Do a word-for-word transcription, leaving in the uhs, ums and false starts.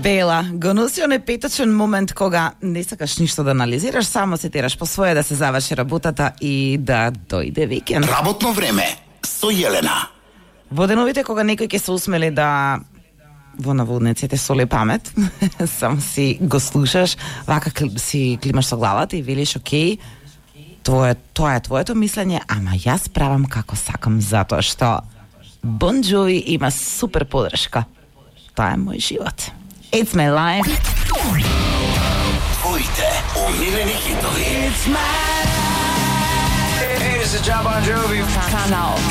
Бела, го носи оне петочен момент кога не сакаш ништо да анализираш, само се тераш по своje да се заврши работата и да дојде викенд. Работно време со Јелена. Во деновите кога некој ќе се усмели да во наводниците соли памет, само си го слушаш, вака си климаш со главата и велиш окей, твое, тоа е твоето мислење, ама јас правам како сакам, затоа што Bon Jovi има супер подршка. Тоа е мој живот. It's my life. Твоите омилени хитови. It's my life. Hey, this is John Bon Jovi. Канал